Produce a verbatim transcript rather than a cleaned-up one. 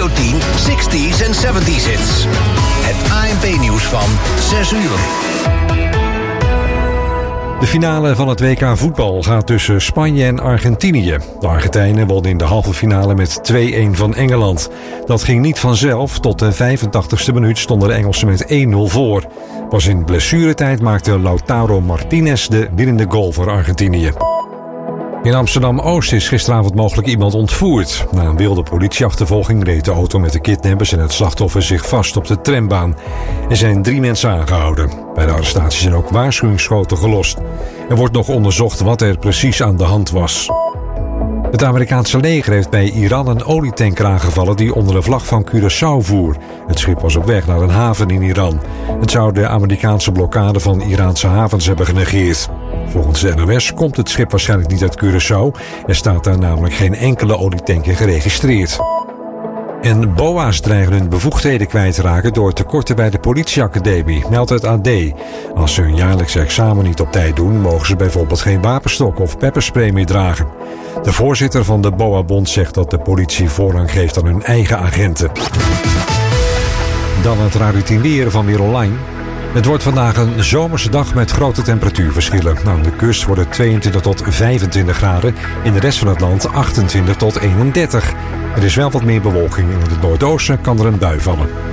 Radio tien, zestig's en zeventig's hits. Het A N P-nieuws van zes uur. De finale van het W K voetbal gaat tussen Spanje en Argentinië. De Argentijnen wonnen in de halve finale met twee-een van Engeland. Dat ging niet vanzelf. Tot de vijfentachtigste minuut stonden de Engelsen met één nul voor. Pas in blessuretijd maakte Lautaro Martinez de winnende goal voor Argentinië. In Amsterdam-Oost is gisteravond mogelijk iemand ontvoerd. Na een wilde politieachtervolging reed de auto met de kidnappers en het slachtoffer zich vast op de trambaan. Er zijn drie mensen aangehouden. Bij de arrestatie zijn ook waarschuwingsschoten gelost. Er wordt nog onderzocht wat er precies aan de hand was. Het Amerikaanse leger heeft bij Iran een olietanker aangevallen die onder de vlag van Curaçao voer. Het schip was op weg naar een haven in Iran. Het zou de Amerikaanse blokkade van Iraanse havens hebben genegeerd. Volgens de N O S komt het schip waarschijnlijk niet uit Curaçao. Er staat daar namelijk geen enkele olietanker geregistreerd. En B O A's dreigen hun bevoegdheden kwijt te raken door tekorten bij de politieacademie, meldt het A D. Als ze hun jaarlijkse examen niet op tijd doen, mogen ze bijvoorbeeld geen wapenstok of pepperspray meer dragen. De voorzitter van de B O A-bond zegt dat de politie voorrang geeft aan hun eigen agenten. Dan het Radio tien weer van Weer Online. Het wordt vandaag een zomerse dag met grote temperatuurverschillen. Aan de kust wordt het tweeëntwintig tot vijfentwintig graden. In de rest van het land achtentwintig tot eenendertig. Er is wel wat meer bewolking. In het noordoosten kan er een bui vallen.